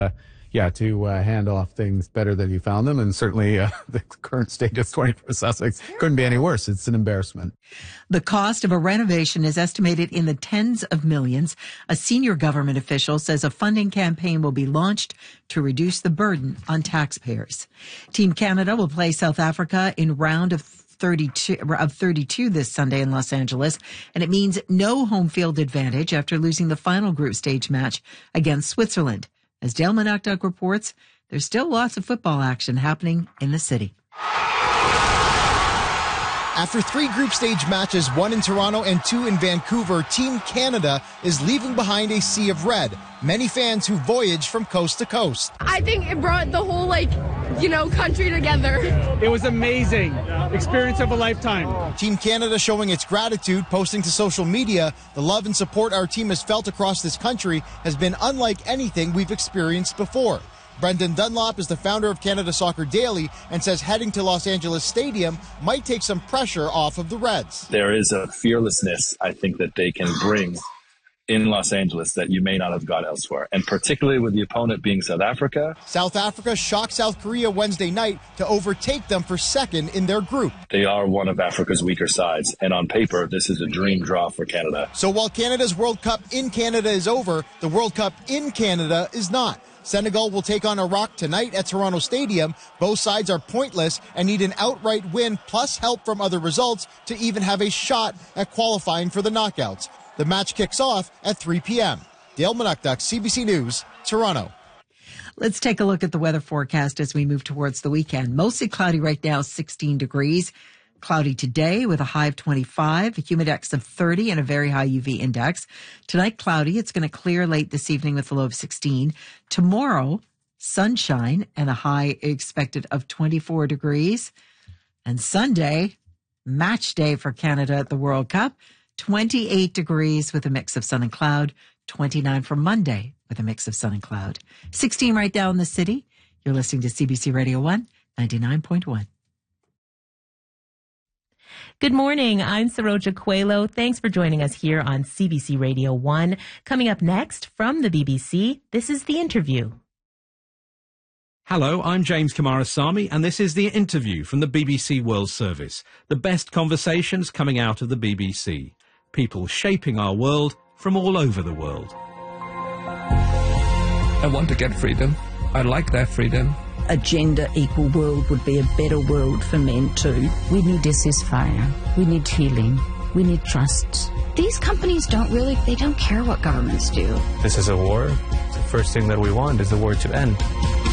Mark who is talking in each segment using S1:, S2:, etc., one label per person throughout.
S1: to hand off things better than you found them. And certainly the current state of 24 Sussex couldn't be any worse. It's an embarrassment.
S2: The cost of a renovation is estimated in the tens of millions. A senior government official says a funding campaign will be launched to reduce the burden on taxpayers. Team Canada will play South Africa in round of 32 this Sunday in Los Angeles, and it means no home field advantage after losing the final group stage match against Switzerland. As Dale Monukduk reports, there's still lots of football action happening in the city.
S3: After 3 group stage matches, 1 in Toronto and 2 in Vancouver, Team Canada is leaving behind a sea of red. Many fans who voyage from coast to coast.
S4: I think it brought the whole, country together.
S5: It was amazing. Experience of a lifetime.
S3: Team Canada showing its gratitude, posting to social media, the love and support our team has felt across this country has been unlike anything we've experienced before. Brendan Dunlop is the founder of Canada Soccer Daily and says heading to Los Angeles Stadium might take some pressure off of the Reds.
S6: There is a fearlessness, I think, that they can bring in Los Angeles that you may not have got elsewhere, and particularly with the opponent being South Africa.
S3: South Africa shocked South Korea Wednesday night to overtake them for second in their group.
S6: They are one of Africa's weaker sides, and on paper, this is a dream draw for Canada.
S3: So while Canada's World Cup in Canada is over, the World Cup in Canada is not. Senegal will take on Iraq tonight at Toronto Stadium. Both sides are pointless and need an outright win plus help from other results to even have a shot at qualifying for the knockouts. The match kicks off at 3 p.m. Dale Monukduk, CBC News, Toronto.
S2: Let's take a look at the weather forecast as we move towards the weekend. Mostly cloudy right now, 16 degrees. Cloudy today with a high of 25, a humidex of 30, and a very high UV index. Tonight, cloudy. It's going to clear late this evening with a low of 16. Tomorrow, sunshine and a high expected of 24 degrees. And Sunday, match day for Canada at the World Cup, 28 degrees with a mix of sun and cloud. 29 for Monday with a mix of sun and cloud. 16 right now in the city. You're listening to CBC Radio 1, 99.1.
S7: Good morning. I'm Saroja Coelho. Thanks for joining us here on CBC Radio 1. Coming up next from the BBC, this is The Interview.
S8: Hello, I'm James Kamarasamy, and this is The Interview from the BBC World Service. The best conversations coming out of the BBC. People shaping our world from all over the world.
S9: I want to get freedom. I like that freedom.
S10: A gender-equal world would be a better world for men too.
S11: We need a ceasefire. We need healing. We need trust.
S12: These companies don't care what governments do.
S13: This is a war. The first thing that we want is the war to end.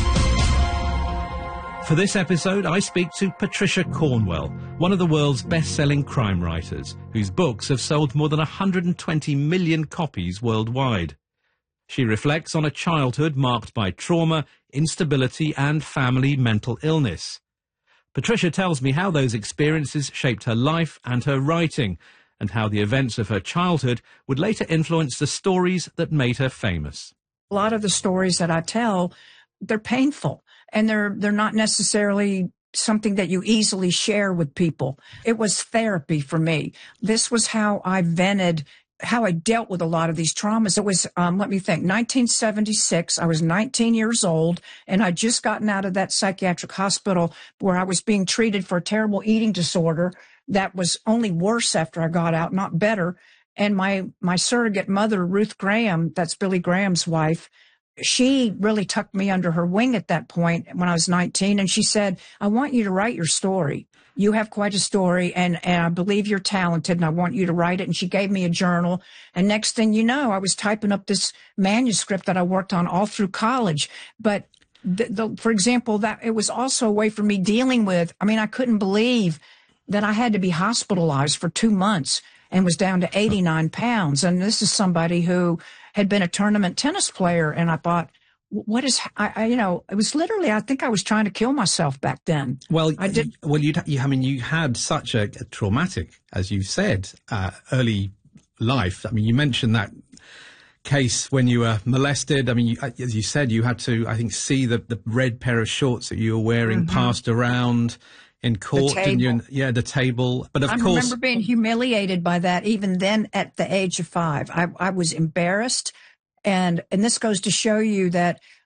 S8: For this episode, I speak to Patricia Cornwell, one of the world's best-selling crime writers, whose books have sold more than 120 million copies worldwide. She reflects on a childhood marked by trauma, instability and family mental illness. Patricia tells me how those experiences shaped her life and her writing, and how the events of her childhood would later influence the stories that made her famous.
S14: A lot of the stories that I tell, they're painful, and they're not necessarily something that you easily share with people. It was therapy for me. This was how I vented, how I dealt with a lot of these traumas. It was, 1976. I was 19 years old, and I'd just gotten out of that psychiatric hospital where I was being treated for a terrible eating disorder that was only worse after I got out, not better. And my surrogate mother, Ruth Graham, that's Billy Graham's wife, she really tucked me under her wing at that point when I was 19. And she said, I want you to write your story. You have quite a story, and I believe you're talented, and I want you to write it. And she gave me a journal. And next thing you know, I was typing up this manuscript that I worked on all through college. But for example, that it was also a way for me dealing with, I couldn't believe that I had to be hospitalized for 2 months and was down to 89 pounds. And this is somebody who had been a tournament tennis player. And I thought, what is, it was literally, I think I was trying to kill myself back then.
S8: Well, you had such a traumatic, as you said, early life. You mentioned that case when you were molested. As you said, you had to, I think, see the red pair of shorts that you were wearing passed around in court, didn't you? Yeah, the table. But of course,
S14: I remember being humiliated by that even then at the age of 5. I was embarrassed. And this goes to show you that